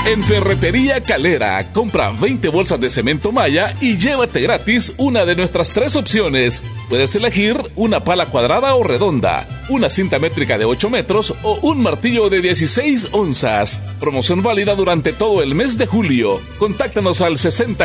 En Ferretería Calera, compra 20 bolsas de cemento Maya y llévate gratis una de nuestras 3 opciones. Puedes elegir una pala cuadrada o redonda, una cinta métrica de 8 metros o un martillo de 16 onzas. Promoción válida durante todo el mes de julio. Contáctanos al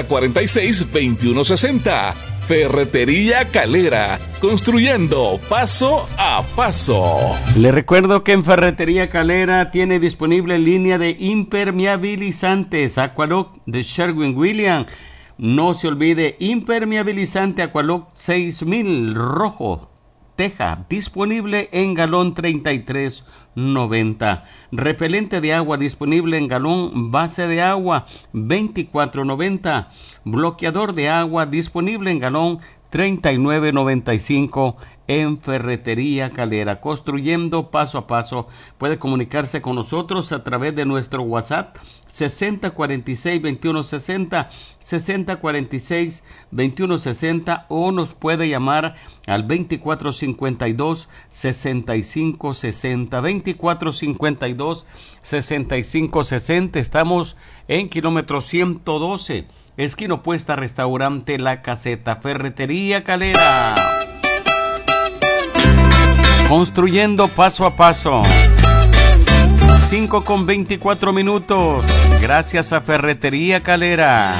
6046-2160. Ferretería Calera, construyendo paso a paso. Le recuerdo que en Ferretería Calera tiene disponible línea de impermeabilizantes Aqualock de Sherwin-Williams. No se olvide, impermeabilizante Aqualock 6000 rojo Teja, disponible en galón 33.90. Repelente de agua disponible en galón base de agua 24.90. Bloqueador de agua disponible en galón 39.95 en Ferretería Calera. Construyendo paso a paso. Puede comunicarse con nosotros a través de nuestro WhatsApp 6046-2160, 6046-2160, o nos puede llamar al 2452-6560, 2452-6560. Estamos en kilómetro 112, esquina opuesta, restaurante La Caseta. Ferretería Calera, construyendo paso a paso. 5:24. Gracias a Ferretería Calera.